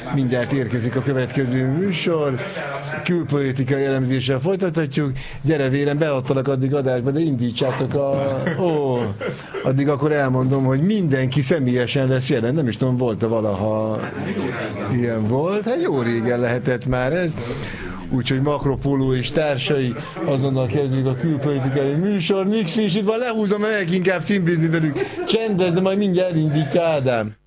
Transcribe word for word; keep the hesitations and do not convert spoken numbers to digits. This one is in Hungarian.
mindjárt érkezik a következő műsor, külpolitikai elemzéssel folytathatjuk. Gyere vérem, beadtalak addig adásba, de indítsátok a... Ó, addig akkor elmondom, hogy mindenki személyesen lesz jelen. Nem is tudom, volt-e valaha ilyen volt? Hát jó régen lehetett már ez. Úgyhogy Makropóló és társai, azonnal kezdjük a külpolitikai műsor. Mix Finch itt van, lehúzom, megyek inkább cimbizni velük. Csendes, de majd mindjárt elindítja Ádám.